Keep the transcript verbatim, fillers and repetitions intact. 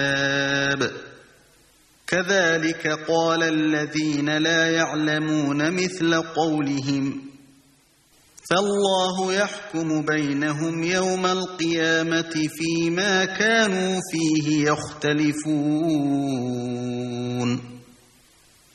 كذلك قال الذين لا يعلمون مثل قولهم فالله يحكم بينهم يوم القيامة فيما كانوا فيه يختلفون.